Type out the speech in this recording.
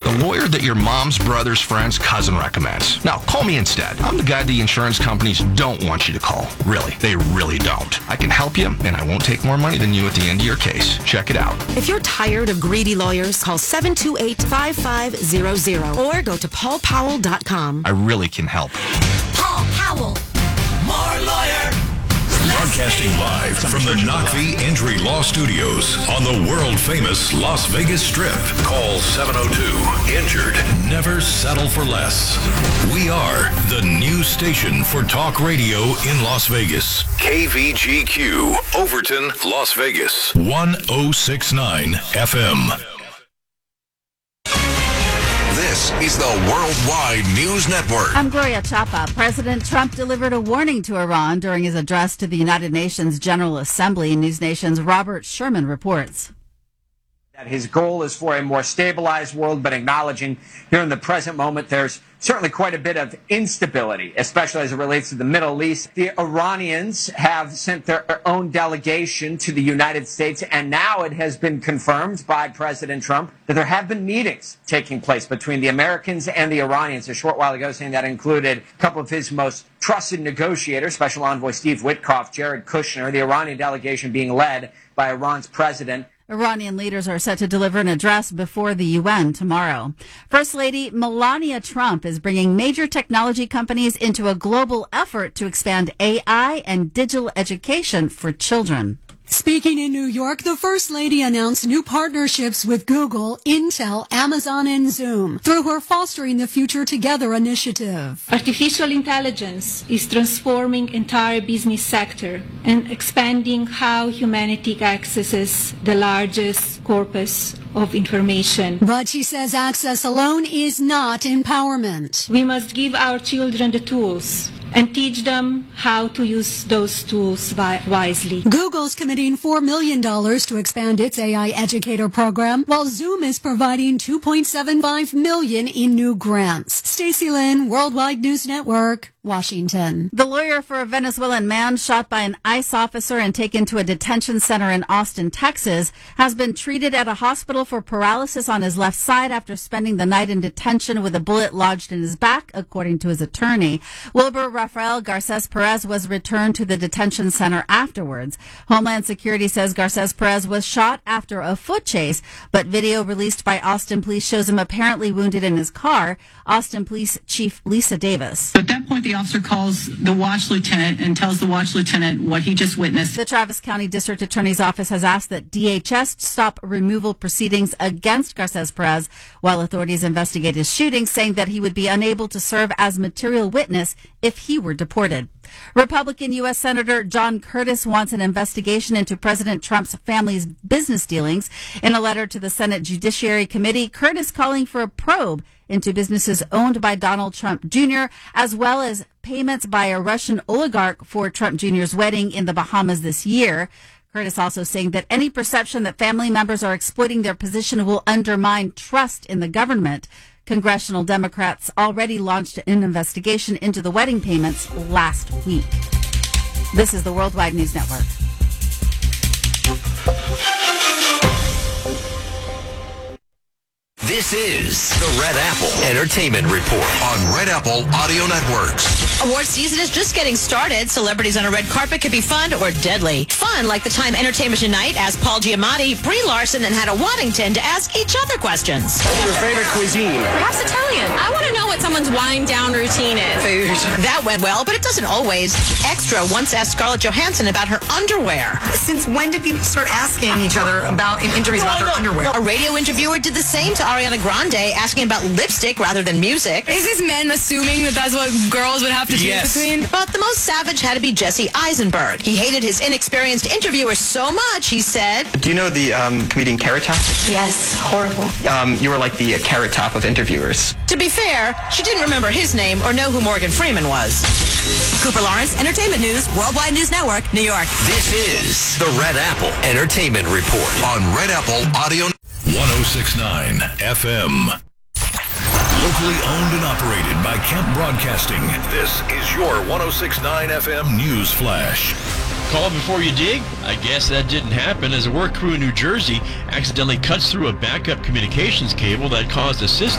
The lawyer that your mom's brother's friend's cousin recommends. Now, call me instead. I'm the guy the insurance companies don't want you to call. Really, they really don't. I can help you, and I won't take more money than you at the end of your case. Check it out. If you're tired of greedy lawyers, call 728-5500 or go to paulpowell.com. I really can help. Paul Powell. More lawyer. Broadcasting live from the Knockvie Injury Law Studios on the world-famous Las Vegas Strip. Call 702-INJURED. Never settle for less. We are the new station for talk radio in Las Vegas. KVGQ, Overton, Las Vegas. 1069 FM. This is the Worldwide News Network. I'm Gloria Chapa. President Trump delivered a warning to Iran during his address to the United Nations General Assembly. News Nation's Robert Sherman reports. His goal is for a more stabilized world, but acknowledging here in the present moment there's certainly quite a bit of instability, especially as it relates to the Middle East. The Iranians have sent their own delegation to the United States, and now it has been confirmed by President Trump that there have been meetings taking place between the Americans and the Iranians a short while ago, saying that included a couple of his most trusted negotiators, Special Envoy Steve Witkoff, Jared Kushner, the Iranian delegation being led by Iran's president. Iranian leaders are set to deliver an address before the UN tomorrow. First Lady Melania Trump is bringing major technology companies into a global effort to expand AI and digital education for children. Speaking in New York, the First Lady announced new partnerships with Google, Intel, Amazon, and Zoom through her Fostering the Future Together initiative. Artificial intelligence is transforming entire business sector and expanding how humanity accesses the largest corpus of information. But she says access alone is not empowerment. We must give our children the tools and teach them how to use those tools wisely. Google's committing $4 million to expand its AI educator program, while Zoom is providing $2.75 million in new grants. Stacey Lynn, Worldwide News Network, Washington. The lawyer for a Venezuelan man shot by an ICE officer and taken to a detention center in Austin, Texas, has been treated at a hospital for paralysis on his left side after spending the night in detention with a bullet lodged in his back, according to his attorney. Wilbur Rafael Garces Perez was returned to the detention center afterwards. Homeland Security says Garces Perez was shot after a foot chase, but video released by Austin police shows him apparently wounded in his car. Austin Police Chief Lisa Davis. At that point, the officer calls the watch lieutenant and tells the watch lieutenant what he just witnessed. The Travis County District Attorney's Office has asked that DHS stop removal proceedings against Garces Perez while authorities investigate his shooting, saying that he would be unable to serve as material witness if he were deported. Republican U.S. Senator John Curtis wants an investigation into President Trump's family's business dealings. In a letter to the Senate Judiciary Committee, Curtis calling for a probe into businesses owned by Donald Trump Jr., as well as payments by a Russian oligarch for Trump Jr.'s wedding in the Bahamas this year. Curtis also saying that any perception that family members are exploiting their position will undermine trust in the government. Congressional Democrats already launched an investigation into the wedding payments last week. This is the Worldwide News Network. This is the Red Apple Entertainment Report on Red Apple Audio Networks. Award season is just getting started. Celebrities on a red carpet can be fun or deadly. Fun, like the Time Entertainment Tonight asked Paul Giamatti, Brie Larson, and Hannah Waddington to ask each other questions. What's your favorite cuisine? Perhaps Italian. I want to know what someone's wind down routine is. Food. That went well, but it doesn't always. Extra once asked Scarlett Johansson about her underwear. Since when did people start asking each other about interviews about their underwear? A radio interviewer did the same to Ariana Grande, asking about lipstick rather than music. Is this men assuming that that's what girls would have to choose between? But the most savage had to be Jesse Eisenberg. He hated his inexperienced interviewer so much, he said. Do you know the comedian Carrot Top? Yes, horrible. You were like the Carrot Top of interviewers. To be fair, she didn't remember his name or know who Morgan Freeman was. Cooper Lawrence, Entertainment News, Worldwide News Network, New York. This is the Red Apple Entertainment Report on Red Apple Audio 1069 FM. Locally owned and operated by Kemp Broadcasting. This is your 1069 FM News Flash. Call before you dig? I guess that didn't happen as a work crew in New Jersey accidentally cuts through a backup communications cable that caused a system